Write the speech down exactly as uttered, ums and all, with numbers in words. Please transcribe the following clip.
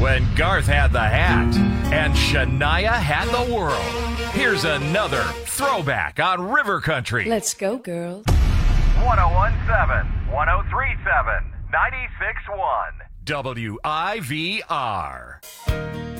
when Garth had the hat and Shania had the world. Here's another throwback on River Country. Let's go, girl. one oh one point seven, one oh three point seven, ninety-six point one. W I V R.